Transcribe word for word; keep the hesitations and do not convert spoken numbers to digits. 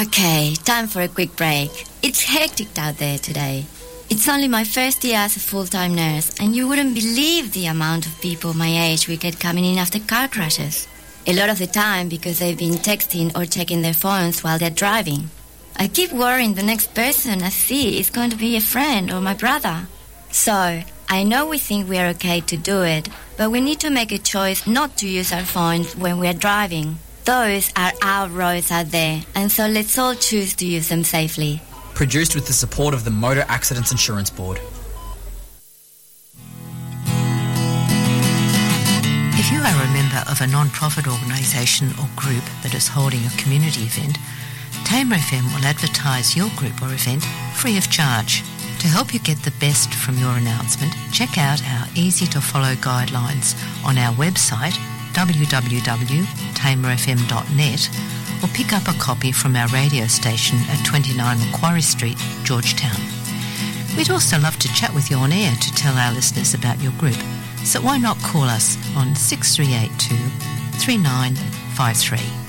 Okay, time for a quick break. It's hectic out there today. It's only my first year as a full-time nurse, and you wouldn't believe the amount of people my age we get coming in after car crashes. A lot of the time because they've been texting or checking their phones while they're driving. I keep worrying the next person I see is going to be a friend or my brother. So, I know we think we are okay to do it, but we need to make a choice not to use our phones when we're driving. Those are our roads out there, and so let's all choose to use them safely. Produced with the support of the Motor Accidents Insurance Board. If you are a member of a non-profit organisation or group that is holding a community event, Tamer F M will advertise your group or event free of charge. To help you get the best from your announcement, check out our easy-to-follow guidelines on our website w w w dot tamer f m dot net or pick up a copy from our radio station at twenty-nine Macquarie Street, Georgetown. We'd also love to chat with you on air to tell our listeners about your group, so why not call us on six three eight two, three nine five three.